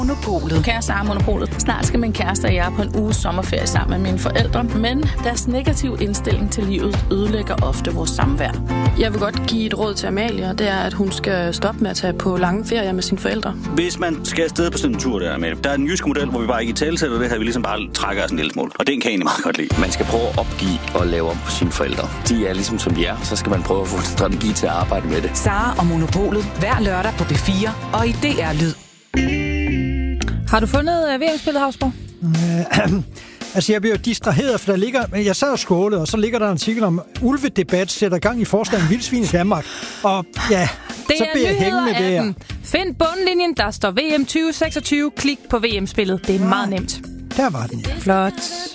Monopolet. Kære Sara Monopolet. Snart skal min kæreste og jeg på en uges sommerferie sammen med mine forældre, men deres negative indstilling til livet ødelægger ofte vores samvær. Jeg vil godt give et råd til Amalie, og det er, at hun skal stoppe med at tage på lange ferier med sine forældre. Hvis man skal afsted på sådan en tur der, Amalie, der er en jysk model, hvor vi bare ikke i talesætter det her, vi ligesom bare trækker os en lille smule. Og den kan jeg egentlig meget godt lide. Man skal prøve at opgive og lave om på sine forældre. De er ligesom som de er, så skal man prøve at få en strategi til at arbejde med det. Sara og Monopolet hver lørdag på P4 og i DR Lyd. Har du fundet VM-spillet, Havsborg? Altså, jeg bliver distraheret, for der ligger... Jeg sad og skålede, og så ligger der en artikel om ulvedebat sætter gang i forslaget om vildsvin i Danmark. Og ja, det så bliver jeg hænge med det her. Find bundlinjen, der står VM 2026. Klik på VM-spillet. Det er meget nemt. Der var den. Flot.